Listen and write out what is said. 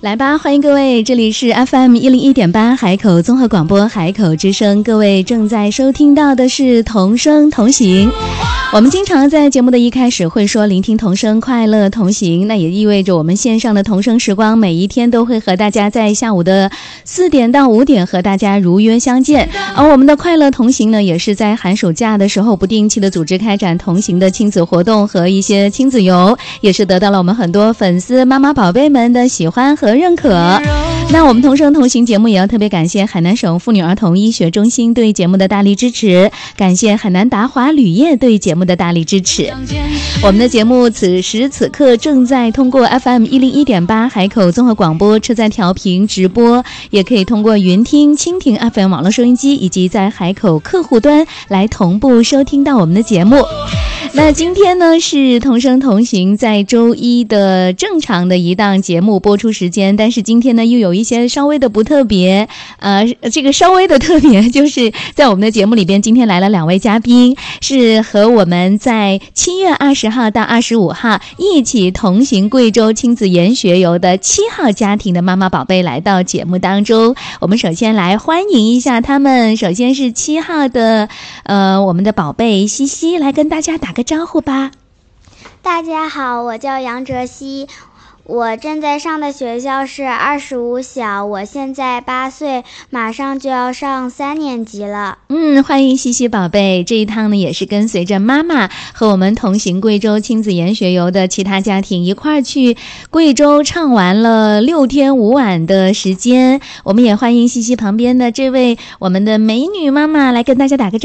来吧，欢迎各位，这里是 FM101.8 海口综合广播海口之声，各位正在收听到的是同声同行。我们经常在节目的一开始会说聆听童声，快乐同行，那也意味着我们线上的童声时光每一天都会和大家在下午的4点到5点和大家如约相见。而我们的快乐同行呢，也是在寒暑假的时候不定期的组织开展同行的亲子活动和一些亲子游，也是得到了我们很多粉丝妈妈宝贝们的喜欢和认可。那我们同声同行节目也要特别感谢海南省妇女儿童医学中心对节目的大力支持，感谢海南达华铝业对节目的大力支持。我们的节目此时此刻正在通过 FM101.8 海口综合广播车载调频直播，也可以通过云听、蜻蜓 FM 网络收音机以及在海口客户端来同步收听到我们的节目。那今天呢是同声同行在周一的正常的一档节目播出时间，但是今天呢又有一些稍微的不特别，这个稍微的特别就是在我们的节目里边，今天来了2位嘉宾，是和我们在7月20号到25号一起同行贵州亲子研学游的7号家庭的妈妈宝贝来到节目当中。我们首先来欢迎一下他们，首先是7号的我们的宝贝西西，来跟大家打个招呼吧。 大家好，我叫杨哲熙，我正在上的学校是25小，我现在8岁，马上就要上3年级了。 欢迎西西宝贝，这一趟呢也是跟随着妈妈和我们同行贵州亲子研学游的其他家庭一块儿去贵州畅玩了6天5晚的时间。我们也欢迎西西旁边的这位我们的美女妈妈来跟大家打个招呼。